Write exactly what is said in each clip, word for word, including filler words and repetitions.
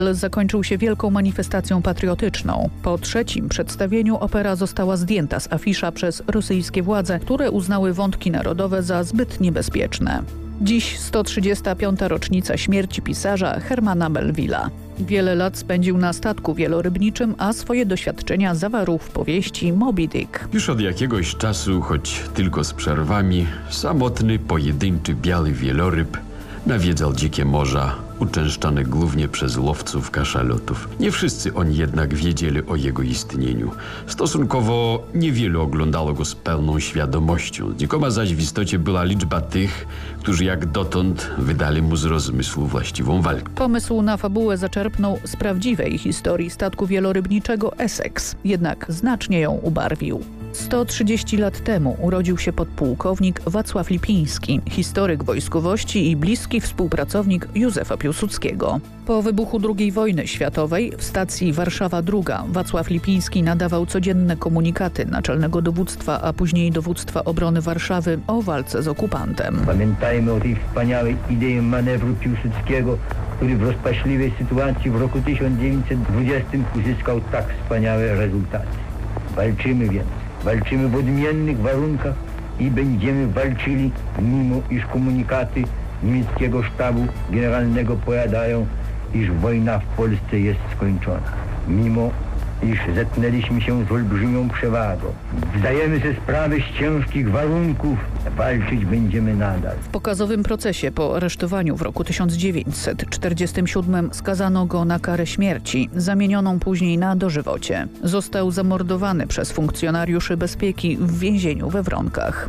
Zakończył się wielką manifestacją patriotyczną. Po trzecim przedstawieniu opera została zdjęta z afisza przez rosyjskie władze, które uznały wątki narodowe za zbyt niebezpieczne. Dziś sto trzydziesta piąta rocznica śmierci pisarza Hermana Melville'a. Wiele lat spędził na statku wielorybniczym, a swoje doświadczenia zawarł w powieści Moby Dick. Już od jakiegoś czasu, choć tylko z przerwami, samotny, pojedynczy biały wieloryb nawiedzał dzikie morza, uczęszczane głównie przez łowców kaszalotów. Nie wszyscy oni jednak wiedzieli o jego istnieniu. Stosunkowo niewielu oglądało go z pełną świadomością. Znikoma zaś w istocie była liczba tych, którzy jak dotąd wydali mu z rozmysłu właściwą walkę. Pomysł na fabułę zaczerpnął z prawdziwej historii statku wielorybniczego Essex, jednak znacznie ją ubarwił. sto trzydzieści lat temu urodził się podpułkownik Wacław Lipiński, historyk wojskowości i bliski współpracownik Józefa Piłsudskiego. Po wybuchu drugiej wojny światowej w stacji Warszawa druga Wacław Lipiński nadawał codzienne komunikaty Naczelnego Dowództwa, a później Dowództwa Obrony Warszawy o walce z okupantem. Pamiętajmy o tej wspaniałej idei manewru Piłsudskiego, który w rozpaczliwej sytuacji w roku tysiąc dziewięćset dwudziestym uzyskał tak wspaniałe rezultaty. Walczymy więc. Walczymy w odmiennych warunkach i będziemy walczyli, mimo iż komunikaty niemieckiego sztabu generalnego powiadają, iż wojna w Polsce jest skończona. Mimo iż zetknęliśmy się z olbrzymią przewagą. Zdajemy sobie sprawę z ciężkich warunków, walczyć będziemy nadal. W pokazowym procesie po aresztowaniu w roku tysiąc dziewięćset czterdziestym siódmym skazano go na karę śmierci, zamienioną później na dożywocie. Został zamordowany przez funkcjonariuszy bezpieki w więzieniu we Wronkach.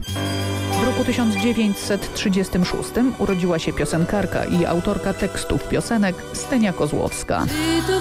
W roku tysiąc dziewięćset trzydziestym szóstym urodziła się piosenkarka i autorka tekstów piosenek Stenia Kozłowska. Ty to